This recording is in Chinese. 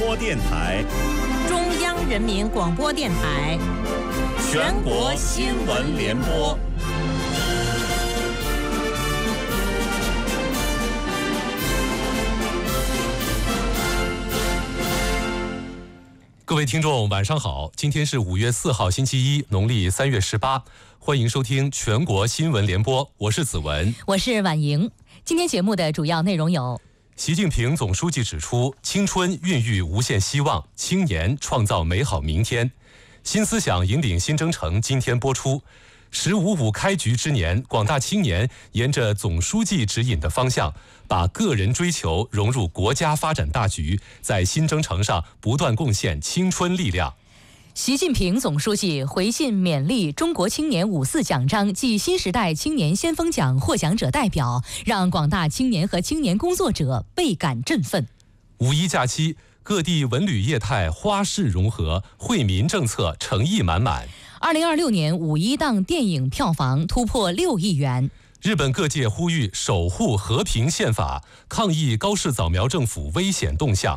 播电台、 中央人民广播电台、 全国新闻联播。 各位听众晚上好，今天是5月4号星期一，农历3月18，欢迎收听全国新闻联播，我是子文， 我是婉莹。今天节目的主要内容有： 习近平总书记指出，青春孕育无限希望，青年创造美好明天。新思想引领新征程今天播出。“15+5”开局之年，广大青年沿着总书记指引的方向，把个人追求融入国家发展大局，在新征程上不断贡献青春力量。 习近平总书记回信勉励中国青年5·4奖章暨新时代青年先锋奖获奖者代表，让广大青年和青年工作者倍感振奋。 5·1假期，各地文旅业态花市融合，惠民政策诚意满满。 2026年5·1档电影票房突破6亿元。 日本各界呼吁守护和平宪法，抗议高市早苗政府危险动向。